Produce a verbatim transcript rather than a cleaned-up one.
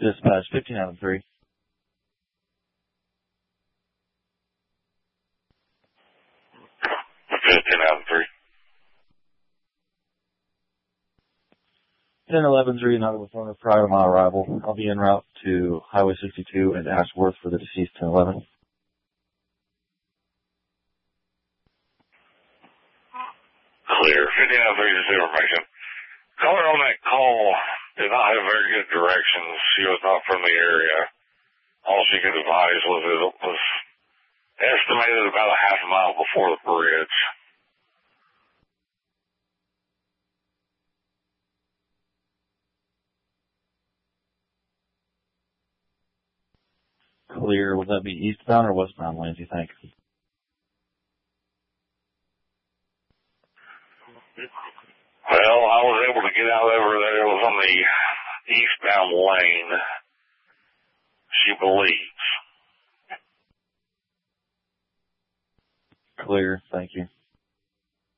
Dispatch fifteen out of three. fifteen out of three. ten eleven three, another with owner prior to my arrival. I'll be en route to Highway sixty-two and Ashworth for the deceased ten eleven. Clear. fifteen out of three is information. Caller on that call did not have very good directions. She was not from the area. All she could advise was it was estimated about a half a mile before the bridge. Clear. Would that be eastbound or westbound lanes, you think? Well, I was able to get out over there. It was on the eastbound lane, she believes. Clear. Thank you.